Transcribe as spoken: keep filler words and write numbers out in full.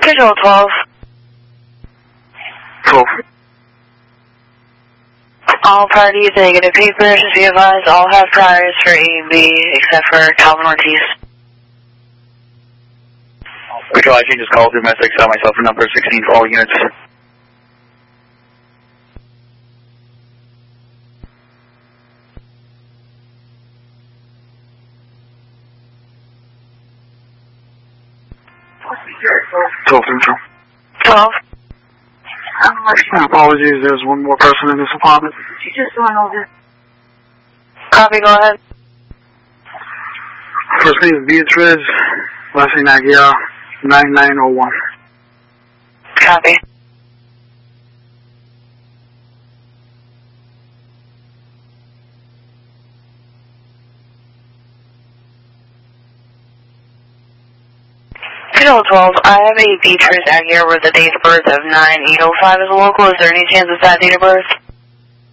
Visual twelve. twelve. All parties negative papers, be advised, all have priors for A and B, except for Calvin Ortiz. Control, I change this call through message, tell myself for number sixteen for all units. twelve, control. twelve. My apologies, there's one more person in this apartment. She just went over. Copy, go ahead. First name is Beatriz, last name Aguiar, nine nine oh one. Copy. Visual twelve, I have a Beatriz Aguiar with a date of birth of nine eight oh five as a local. Is there any chance of that date of birth?